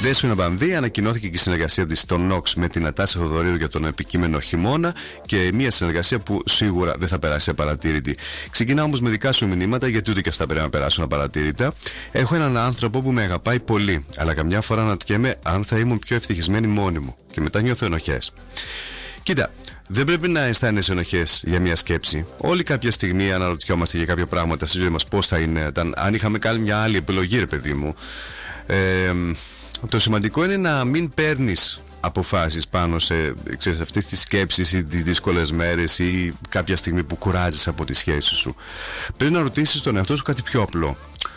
Δέσποινα Μπαμδί, ανακοινώθηκε και η συνεργασία της στο Nox με την Νατάσα Θοδωρίδου για τον επικείμενο χειμώνα και μια συνεργασία που σίγουρα δεν θα περάσει απαρατήρητη. Ξεκινάω όμως με δικά σου μηνύματα, γιατί ούτε και αυτά πρέπει να περάσουν απαρατήρητα. Έχω έναν άνθρωπο που με αγαπάει πολύ, αλλά καμιά φορά αναρωτιέμαι αν θα ήμουν πιο ευτυχισμένη μόνη μου και μετά νιώθω ενοχές. Κοίτα, δεν πρέπει να αισθάνεσαι ενοχές για μια σκέψη. Όλοι κάποια στιγμή αναρωτιόμαστε για κάποια πράγματα στη ζωή μας. Πώς θα είναι, αν είχαμε κάνει μια άλλη επιλογή, ρε παιδί μου. Το σημαντικό είναι να μην παίρνεις αποφάσεις πάνω σε αυτές τις σκέψεις ή τις δύσκολες μέρες ή κάποια στιγμή που κουράζεις από τη σχέση σου. Πρέπει να ρωτήσεις τον εαυτό σου κάτι πιο απλό.